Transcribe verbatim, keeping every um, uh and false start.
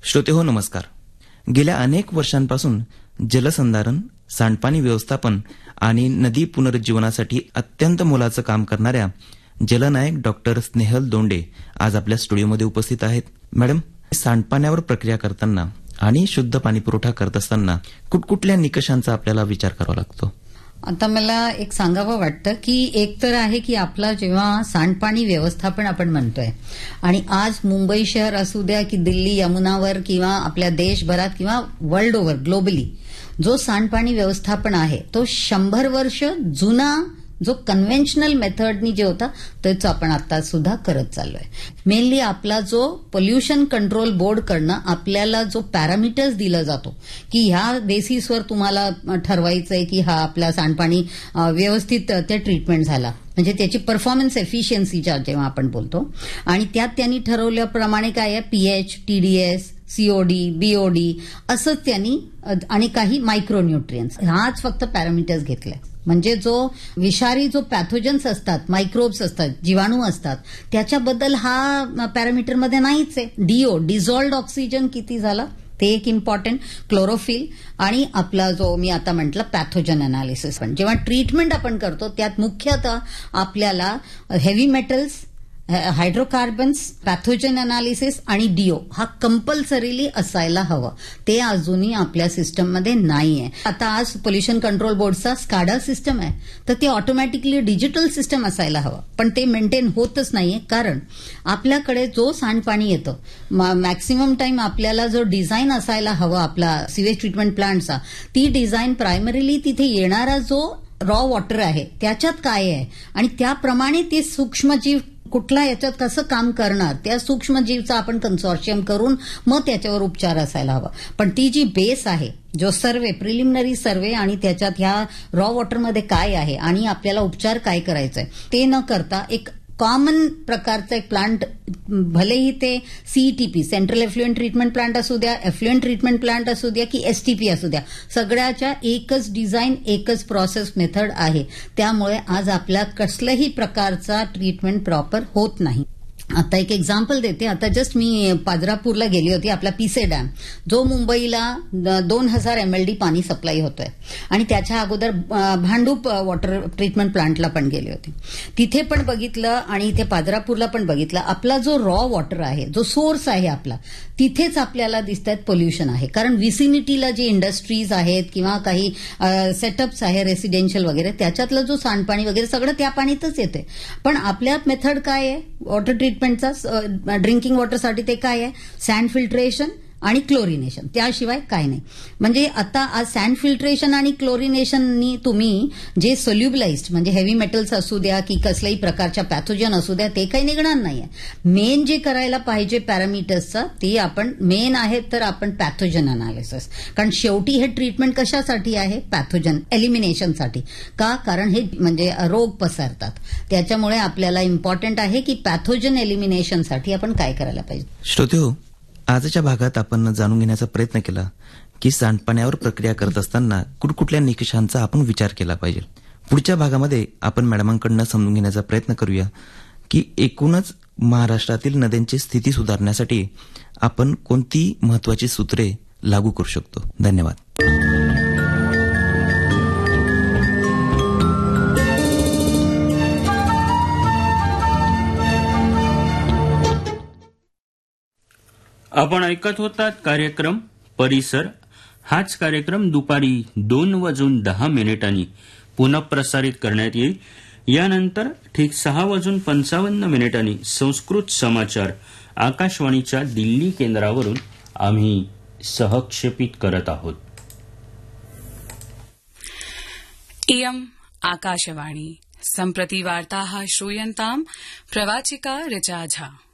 श्रोते हो नमस्कार. गेल्या अनेक वर्षांपासून जलसंधारण, सांडपाणी व्यवस्थापन आणि नदी पुनरुज्जीवनासाठी अत्यंत मोलाचं काम करणाऱ्या जलनायक डॉक्टर स्नेहल दोंडे आज आपल्या स्टुडिओमध्ये उपस्थित आहेत. मॅडम, सांडपाण्यावर प्रक्रिया करताना आणि शुद्ध पाणी पुरवठा करत असताना कुठकुठल्या निकषांचा आपल्याला विचार करावा लागतो? आता मला एक सांगावं वाटतं की एक तर आहे की आपला जेव्हा सांडपाणी व्यवस्थापन आपण म्हणतोय आणि आज मुंबई शहर असू द्या की दिल्ली यमुनावर किंवा आपल्या देशभरात किंवा वर्ल्ड ओव्हर ग्लोबली जो सांडपाणी व्यवस्थापन आहे तो शंभर वर्ष जुना जो कन्व्हेन्शनल मेथडनी जे होता तेच आपण आता सुद्धा करत चाललोय. मेनली आपला जो पोल्युशन कंट्रोल बोर्ड कडनं आपल्याला जो पॅरामीटर्स दिला जातो की ह्या बेसिसवर तुम्हाला ठरवायचंय की हा आपला सांडपाणी व्यवस्थित ते ट्रीटमेंट झाला म्हणजे त्याची परफॉर्मन्स एफिशियन्सीच्या जेव्हा आपण बोलतो आणि त्यात त्यांनी ठरवल्याप्रमाणे काय आहे पीएच, टीडीएस, सीओडी, बीओडी असंच त्यांनी आणि काही मायक्रोन्यूट्रियन्स हाच फक्त पॅरामीटर्स घेतलाय. म्हणजे जो विषारी जो पॅथोजन्स असतात, मायक्रोब्स असतात, जीवाणू असतात त्याच्याबद्दल हा पॅरामीटरमध्ये नाहीच आहे. डीओ डिझॉल्व्ड ऑक्सिजन किती झाला ते एक इम्पॉर्टंट, क्लोरोफिल आणि आपला जो मी आता म्हटलं पॅथोजन अनालिसिस. पण जेव्हा ट्रीटमेंट आपण करतो त्यात मुख्यतः आपल्याला heavy metals, hydrocarbons, pathogen analysis आणि डीओ हा कंपल्सरीली असायला हवं. ते अजूनही आपल्या सिस्टममध्ये नाहीये. आता आज पोल्युशन कंट्रोल बोर्डचा स्काडा सिस्टम आहे तर ते ऑटोमॅटिकली डिजिटल सिस्टम असायला हवं पण ते मेंटेन होतच नाहीये. कारण आपल्याकडे जो सांडपाणी येतं मॅक्सिमम टाइम आपल्याला जो डिझाईन असायला हवं आपला सिवेज ट्रीटमेंट प्लांटचा ती डिझाईन प्रायमरीली तिथे येणारा जो रॉ वॉटर आहे त्याच्यात काय आहे आणि त्याप्रमाणे ते सूक्ष्मजीव कुठला याच्यात कसं काम करणार त्या सूक्ष्मजीवचा आपण कन्सॉर्शियम करून मग त्याच्यावर उपचार असायला हवा. पण ती जी बेस आहे जो सर्वे प्रिलिमिनरी सर्वे आणि त्याच्यात ह्या रॉ वॉटरमध्ये काय आहे आणि आपल्याला उपचार काय करायचा आहे ते न करता एक कॉमन प्रकारचा एक प्लांट भलेही ते CETP central effluent treatment plant असू द्या, एफ्लुएंट ट्रीटमेंट प्लांट असू द्या की एसटीपी असू द्या सगळ्याच्या एकच डिझाईन एकच प्रोसेस मेथड आहे. त्यामुळे आज आपल्या कसल्याही प्रकारचा ट्रीटमेंट प्रॉपर होत नाही. आता एक एक्झाम्पल देते. आता जस्ट मी पाजरापूरला गेली होती. आपला पिसे डॅम जो मुंबईला दोन हजार एमएलडी पाणी सप्लाय होतोय आणि त्याच्या अगोदर भांडूप वॉटर ट्रीटमेंट प्लांटला पण गेली होती. तिथे पण बघितलं आणि इथे पाजरापूरला पण बघितलं. आपला जो रॉ वॉटर आहे जो सोर्स आहे आपला तिथेच आपल्याला दिसत आहेत पोल्युशन आहे. कारण विसिनिटीला जे इंडस्ट्रीज आहेत किंवा काही सेटअप्स आहे रेसिडेन्शियल वगैरे त्याच्यातलं जो सांडपाणी वगैरे सगळं त्या पाणीतच येते. पण आपल्या मेथड काय आहे वॉटर ट्रीटमेंटचा ड्रिंकिंग वॉटरसाठी ते काय आहे सँड फिल्ट्रेशन आणि क्लोरिनेशन त्याशिवाय काय नाही. म्हणजे आता आज सँड फिल्ट्रेशन आणि क्लोरिनेशननी तुम्ही जे सोल्युबलाइज्ड म्हणजे हेवी मेटल्स असू द्या की कसल्याही प्रकारच्या पॅथोजन असू द्या ते काही निघणार नाहीये. मेन जे करायला पाहिजे पॅरामीटर्सचा ते आपण मेन आहे तर आपण पॅथोजन अनालिसिस. कारण शेवटी हे ट्रीटमेंट कशासाठी आहे पॅथोजन एलिमिनेशनसाठी. का कारण हे म्हणजे रोग पसरतात त्याच्यामुळे आपल्याला इम्पॉर्टंट आहे की पॅथोजन एलिमिनेशनसाठी आपण काय करायला पाहिजे. श्रोते हो, आजच्या भागात आपण जाणून घेण्याचा प्रयत्न केला की सांडपाण्यावर प्रक्रिया करत असताना कुठकुठल्या निकषांचा आपण विचार केला पाहिजे. पुढच्या भागामध्ये आपण मॅडमांकडून समजून घेण्याचा प्रयत्न करूया की एकूणच महाराष्ट्रातील नद्यांची स्थिती सुधारण्यासाठी आपण कोणती महत्वाची सूत्रे लागू करू शकतो. धन्यवाद. आपण ऐकत होतात कार्यक्रम परिसर. हाच कार्यक्रम दुपारी दोन वाजून दहा मिनिटांनी पुनः प्रसारित करण्यात येईल. यानंतर ठीक सहा वाजून पंचावन्न मिनिटांनी संस्कृत समाचार आकाशवाणीच्या दिल्ली केंद्रावरून आम्ही सहक्षेपित करत आहोत. इयम् आकाशवाणी सम्प्रति वार्ताः श्रूयन्ताम् प्रवाचिका ऋचा झा.